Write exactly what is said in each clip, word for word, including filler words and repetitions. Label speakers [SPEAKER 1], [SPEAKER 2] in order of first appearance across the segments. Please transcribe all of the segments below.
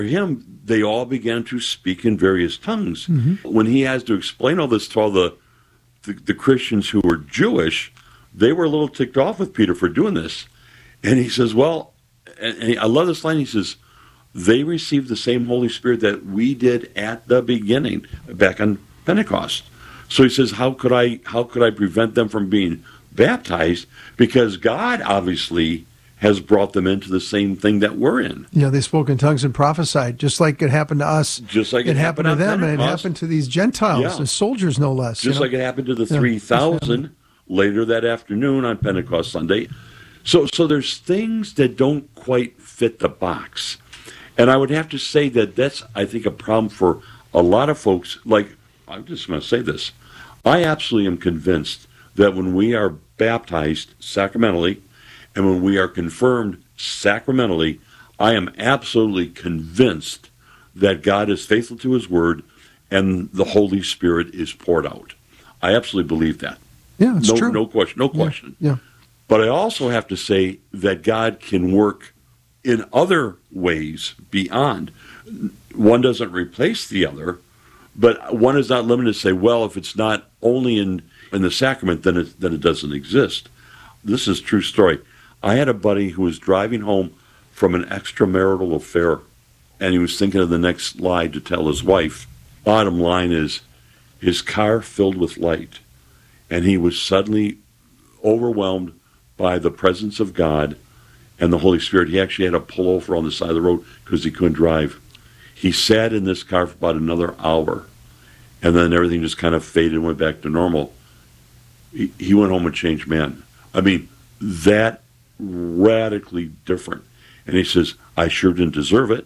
[SPEAKER 1] For him, they all began to speak in various tongues. Mm-hmm. When he has to explain all this to all the, the, the Christians who were Jewish, they were a little ticked off with Peter for doing this. And he says, well, and, and I love this line, he says, they received the same Holy Spirit that we did at the beginning, back on Pentecost. So he says, how could I how could I prevent them from being baptized? Because God obviously has brought them into the same thing that we're in.
[SPEAKER 2] Yeah, they spoke in tongues and prophesied, just like it happened to us.
[SPEAKER 1] Just like
[SPEAKER 2] it,
[SPEAKER 1] it
[SPEAKER 2] happened,
[SPEAKER 1] happened
[SPEAKER 2] to them,
[SPEAKER 1] Pentecost.
[SPEAKER 2] And it happened to these Gentiles,
[SPEAKER 1] yeah.
[SPEAKER 2] the soldiers no less.
[SPEAKER 1] Just
[SPEAKER 2] you know?
[SPEAKER 1] like it happened to the
[SPEAKER 2] yeah.
[SPEAKER 1] three thousand later that afternoon on Pentecost Sunday. So, so there's things that don't quite fit the box. And I would have to say that that's, I think, a problem for a lot of folks. Like, I'm just going to say this. I absolutely am convinced that when we are baptized sacramentally and when we are confirmed sacramentally, I am absolutely convinced that God is faithful to his word and the Holy Spirit is poured out. I absolutely believe that.
[SPEAKER 2] Yeah, it's
[SPEAKER 1] no,
[SPEAKER 2] true.
[SPEAKER 1] No question. No question.
[SPEAKER 2] Yeah. yeah.
[SPEAKER 1] But I also have to say that God can work in other ways beyond. One doesn't replace the other, but one is not limited to say, well, if it's not only in, in the sacrament, then it, then it doesn't exist. This is a true story. I had a buddy who was driving home from an extramarital affair, and he was thinking of the next lie to tell his wife. Bottom line is, his car filled with light, and he was suddenly overwhelmed by the presence of God and the Holy Spirit. He actually had to pull over on the side of the road because he couldn't drive. He sat in this car for about another hour, and then everything just kind of faded and went back to normal. He, he went home a changed man. I mean, that radically different. And he says, I sure didn't deserve it.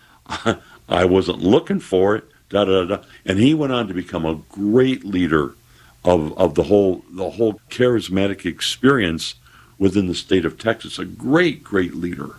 [SPEAKER 1] I wasn't looking for it. Da, da, da. And he went on to become a great leader of, of the whole the whole charismatic experience within the state of Texas. A great, great leader.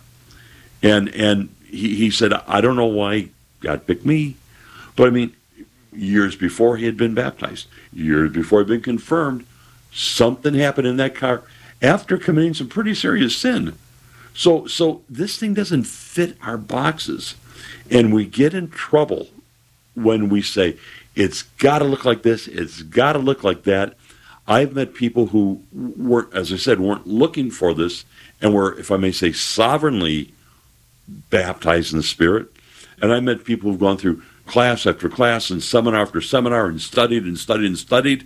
[SPEAKER 1] And and he, he said, I don't know why God picked me. But I mean, years before he had been baptized, years before he'd been confirmed, something happened in that car after committing some pretty serious sin. So so this thing doesn't fit our boxes. And we get in trouble when we say, it's got to look like this, it's got to look like that. I've met people who weren't, as I said, weren't looking for this and were, if I may say, sovereignly baptized in the Spirit. And I met people who've gone through class after class and seminar after seminar and studied and studied and studied.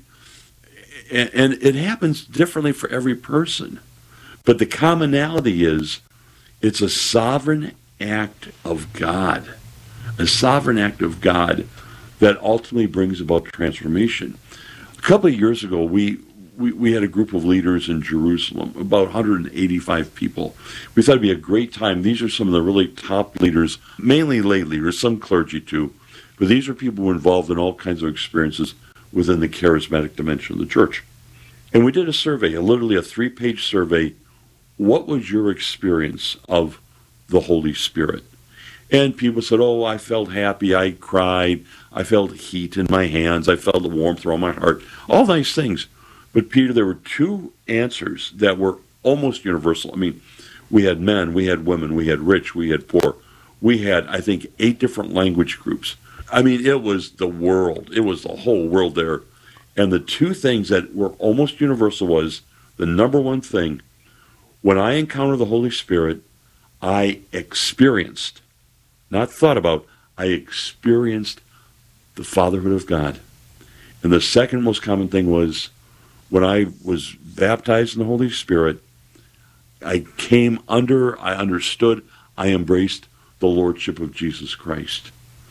[SPEAKER 1] And, and it happens differently for every person. But the commonality is it's a sovereign act of God, a sovereign act of God that ultimately brings about transformation. A couple of years ago, we, we, we had a group of leaders in Jerusalem, about one hundred eighty-five people. We thought it'd be a great time. These are some of the really top leaders, mainly lay leaders, some clergy too. But these are people who are involved in all kinds of experiences within the charismatic dimension of the church. And we did a survey, a, literally a three-page survey. What was your experience of the Holy Spirit? And people said, oh, I felt happy, I cried, I felt heat in my hands, I felt the warmth around my heart, all nice things. But Peter, there were two answers that were almost universal. I mean, we had men, we had women, we had rich, we had poor. We had, I think, eight different language groups. I mean, it was the world. It was the whole world there. And the two things that were almost universal was, the number one thing, when I encountered the Holy Spirit, I experienced, not thought about, I experienced the fatherhood of God. And the second most common thing was, when I was baptized in the Holy Spirit, I came under, I understood, I embraced the Lordship of Jesus Christ.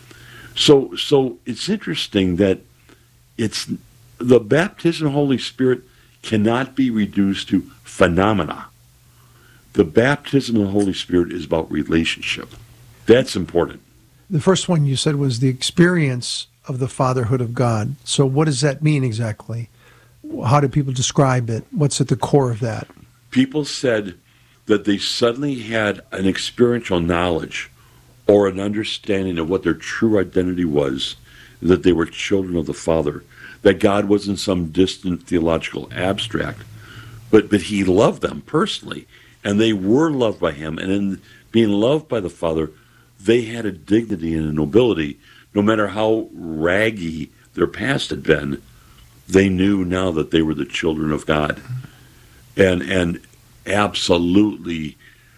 [SPEAKER 1] So, so it's interesting that it's the baptism of the Holy Spirit cannot be reduced to phenomena. The baptism of the Holy Spirit is about relationship. That's important.
[SPEAKER 2] The first one you said was the experience of the fatherhood of God. So what does that mean exactly? How do people describe it? What's at the core of that?
[SPEAKER 1] People said that they suddenly had an experiential knowledge or an understanding of what their true identity was, that they were children of the Father, that God wasn't some distant theological abstract, but, but he loved them personally, and they were loved by him, and in being loved by the Father, they had a dignity and a nobility. No matter how raggy their past had been, they knew now that they were the children of God. And and absolutely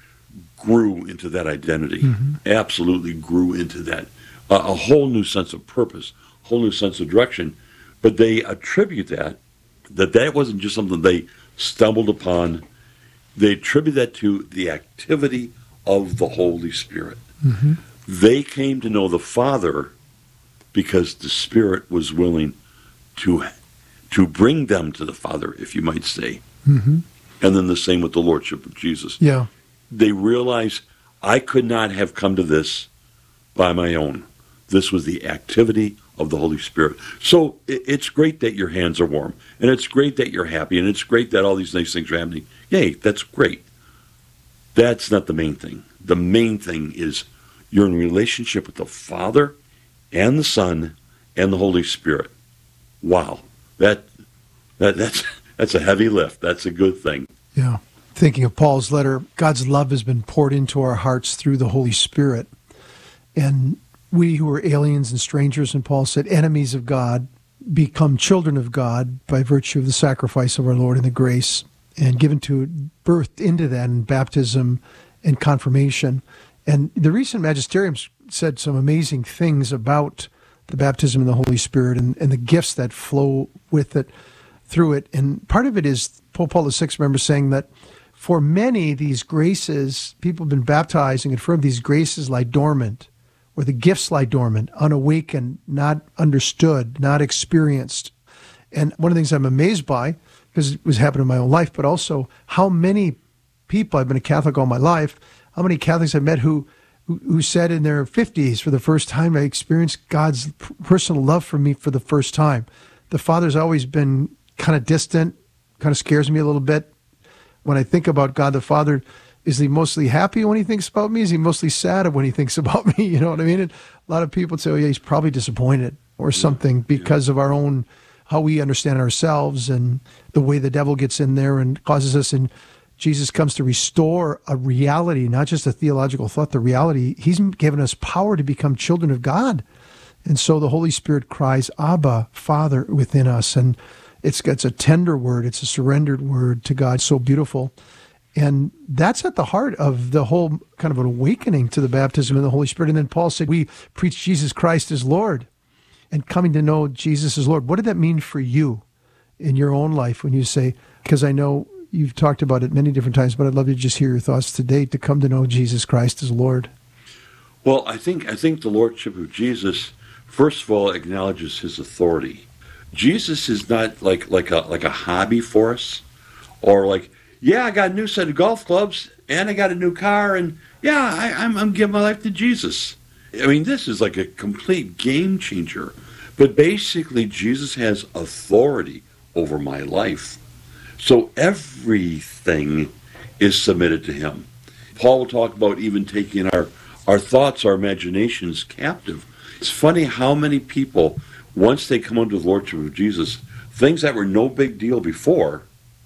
[SPEAKER 1] grew into that identity. Mm-hmm. Absolutely grew into that. Uh, a whole new sense of purpose, a whole new sense of direction. But they attribute that, that that wasn't just something they stumbled upon. They attribute that to the activity of the Holy Spirit. Mm-hmm. They came to know the Father because the Spirit was willing to to bring them to the Father, if you might say. Mm-hmm. And then the same with the Lordship of Jesus.
[SPEAKER 2] Yeah.
[SPEAKER 1] They realized, I could not have come to this by my own. This was the activity of the Holy Spirit. So it's great that your hands are warm, and it's great that you're happy, and it's great that all these nice things are happening. Yay, that's great. That's not the main thing. The main thing is you're in relationship with the Father and the Son and the Holy Spirit. Wow. That that that's that's a heavy lift. That's a good thing.
[SPEAKER 2] Yeah. Thinking of Paul's letter, God's love has been poured into our hearts through the Holy Spirit. And we who were aliens and strangers, and Paul said, enemies of God, become children of God by virtue of the sacrifice of our Lord and the grace, and given to birth into that in baptism and confirmation. And the recent magisteriums said some amazing things about the baptism in the Holy Spirit and, and the gifts that flow with it, through it. And part of it is Pope Paul the Sixth, remember, saying that for many, these graces, people have been baptized and confirmed, these graces lie dormant, or the gifts lie dormant, unawakened, not understood, not experienced. And one of the things I'm amazed by, because it was happening in my own life, but also how many people, I've been a Catholic all my life, how many Catholics I've met who who, who said in their fifties, for the first time, I experienced God's personal love for me for the first time. The Father's always been kind of distant, kind of scares me a little bit. When I think about God the Father, is he mostly happy when he thinks about me? Is he mostly sad when he thinks about me? You know what I mean? And a lot of people say, oh yeah, he's probably disappointed or something because of our own, how we understand ourselves and the way the devil gets in there and causes us. And Jesus comes to restore a reality, not just a theological thought, the reality. He's given us power to become children of God. And so the Holy Spirit cries, Abba, Father, within us. And it's, it's a tender word. It's a surrendered word to God. So beautiful. And that's at the heart of the whole kind of an awakening to the baptism of the Holy Spirit. And then Paul said, we preach Jesus Christ as Lord and coming to know Jesus as Lord. What did that mean for you in your own life when you say, because I know you've talked about it many different times, but I'd love to just hear your thoughts today to come to know Jesus Christ as Lord.
[SPEAKER 1] Well, I think I think the Lordship of Jesus, first of all, acknowledges his authority. Jesus is not like like a like a hobby for us, or like, yeah, I got a new set of golf clubs and I got a new car, and yeah, I, I'm I'm giving my life to Jesus. I mean, this is like a complete game changer. But basically, Jesus has authority over my life. So everything is submitted to him. Paul will talk about even taking our, our thoughts, our imaginations captive. It's funny how many people, once they come under the Lordship of Jesus, things that were no big deal before,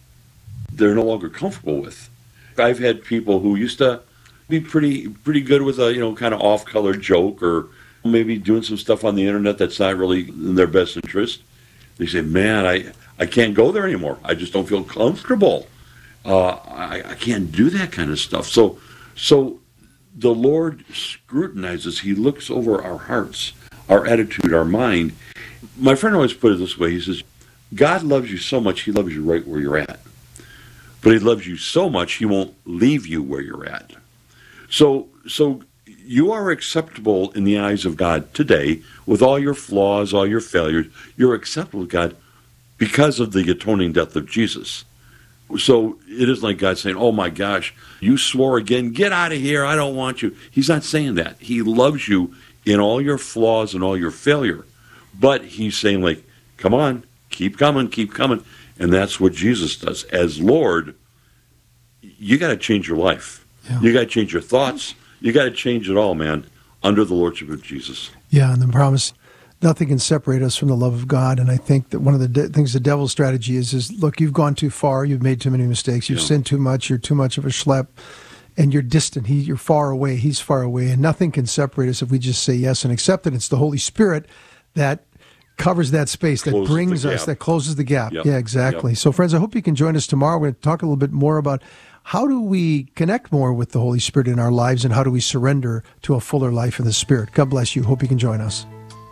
[SPEAKER 1] they're no longer comfortable with. I've had people who used to be pretty pretty good with a, you know, kind of off-color joke, or maybe doing some stuff on the internet that's not really in their best interest. They say, man, I, I can't go there anymore. I just don't feel comfortable. Uh, I, I can't do that kind of stuff. So, so the Lord scrutinizes. He looks over our hearts, our attitude, our mind. My friend always put it this way. He says, God loves you so much, he loves you right where you're at. But he loves you so much, he won't leave you where you're at. So, so you are acceptable in the eyes of God today with all your flaws, all your failures. You're acceptable to God because of the atoning death of Jesus. So it isn't like God saying, oh my gosh, you swore again, get out of here, I don't want you. He's not saying that. He loves you in all your flaws and all your failure. But he's saying, like, come on, keep coming, keep coming. And that's what Jesus does. As Lord, you got to change your life. Yeah. You got to change your thoughts. You got to change it all, man, under the Lordship of Jesus.
[SPEAKER 2] Yeah, and the promise, nothing can separate us from the love of God. And I think that one of the de- things the devil's strategy is, is, look, you've gone too far. You've made too many mistakes. You've yeah. sinned too much. You're too much of a schlep. and you're distant. He, you're far away. He's far away, and nothing can separate us if we just say yes and accept it. It's the Holy Spirit that covers that space, that
[SPEAKER 1] Closes
[SPEAKER 2] brings
[SPEAKER 1] the
[SPEAKER 2] us,
[SPEAKER 1] gap.
[SPEAKER 2] that closes the gap.
[SPEAKER 1] Yep.
[SPEAKER 2] Yeah, exactly.
[SPEAKER 1] Yep.
[SPEAKER 2] So, friends, I hope you can join us tomorrow. We're going to talk a little bit more about how do we connect more with the Holy Spirit in our lives, and how do we surrender to a fuller life in the Spirit. God bless you. Hope you can join us.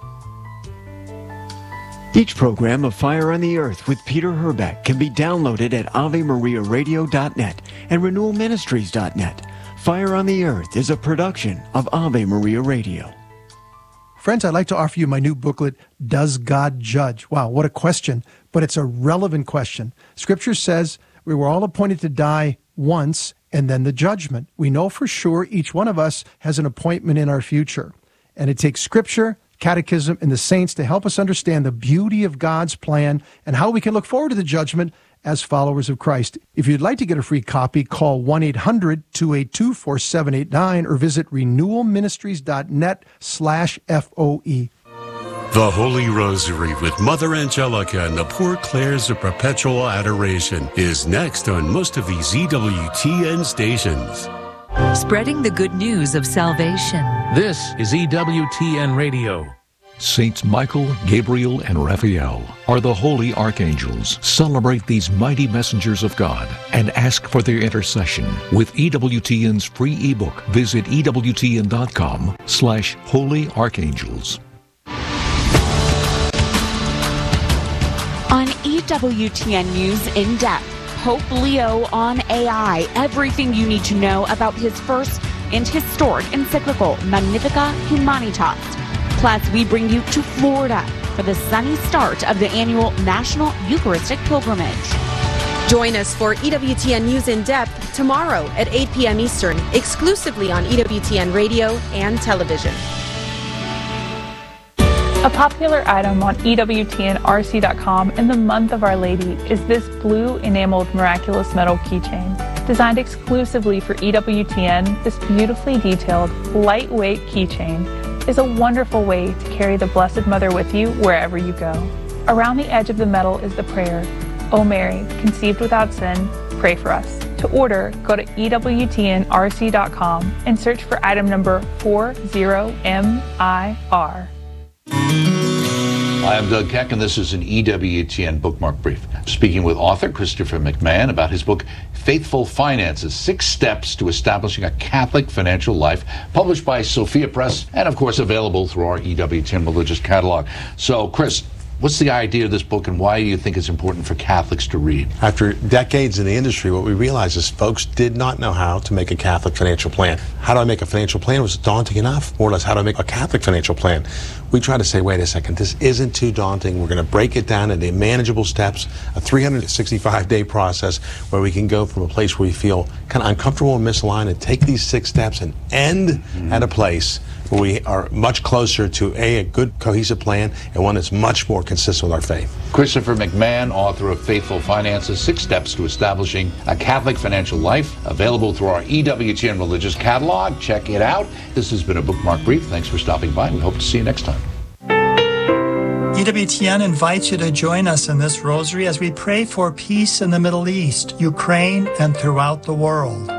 [SPEAKER 3] Each program of Fire on the Earth with Peter Herbeck can be downloaded at ave maria radio dot net and renewal ministries dot net. Fire on the Earth is a production of Ave Maria Radio.
[SPEAKER 2] Friends, I'd like to offer you my new booklet, Does God Judge? Wow, what a question, but it's a relevant question. Scripture says we were all appointed to die once and then the judgment. We know for sure each one of us has an appointment in our future. And it takes Scripture, Catechism, and the saints to help us understand the beauty of God's plan and how we can look forward to the judgment as followers of Christ. If you'd like to get a free copy, call one eight hundred two eight two four seven eight nine or visit renewal ministries dot net slash F O E.
[SPEAKER 4] The Holy Rosary with Mother Angelica and the Poor Clares of Perpetual Adoration is next on most of these E W T N stations.
[SPEAKER 5] Spreading the good news of salvation.
[SPEAKER 6] This is E W T N Radio.
[SPEAKER 7] Saints Michael, Gabriel, and Raphael are the holy archangels. Celebrate these mighty messengers of God and ask for their intercession with E W T N's free ebook. Visit E W T N dot com slash holy archangels.
[SPEAKER 8] On E W T N News In Depth, Pope Leo on A I. Everything you need to know about his first and historic encyclical, Magnificat Humanitas. Plus, we bring you to Florida for the sunny start of the annual National Eucharistic Pilgrimage.
[SPEAKER 9] Join us for E W T N News In Depth tomorrow at eight p.m. Eastern, exclusively on E W T N Radio and television.
[SPEAKER 10] A popular item on E W T N R C dot com in the month of Our Lady is this blue enameled miraculous metal keychain. Designed exclusively for E W T N, this beautifully detailed, lightweight keychain is a wonderful way to carry the Blessed Mother with you wherever you go. Around the edge of the metal is the prayer, O Mary, conceived without sin, pray for us. To order, go to E W T N R C dot com and search for item number forty M I R.
[SPEAKER 11] Hi, I'm Doug Keck, and this is an E W T N Bookmark Brief. Speaking with author Christopher McMahon about his book, Faithful Finances, Six Steps to Establishing a Catholic Financial Life, published by Sophia Press, and of course available through our E W T N Religious Catalog. So, Chris, what's the idea of this book, and why do you think it's important for Catholics to read?
[SPEAKER 12] After decades in the industry, what we realized is folks did not know how to make a Catholic financial plan. How do I make a financial plan was daunting enough. More or less, how do I make a Catholic financial plan? We try to say, wait a second, this isn't too daunting. We're going to break it down into manageable steps, a three hundred sixty-five day process where we can go from a place where we feel kind of uncomfortable and misaligned and take these six steps and end mm-hmm. at a place where we are much closer to a, a good cohesive plan and one that's much more consistent with our faith.
[SPEAKER 11] Christopher McMahon, author of Faithful Finances, Six Steps to Establishing a Catholic Financial Life, available through our E W T N Religious Catalog. Check it out. This has been a Bookmark Brief. Thanks for stopping by. We hope to see you next time.
[SPEAKER 13] E W T N invites you to join us in this rosary as we pray for peace in the Middle East, Ukraine, and throughout the world.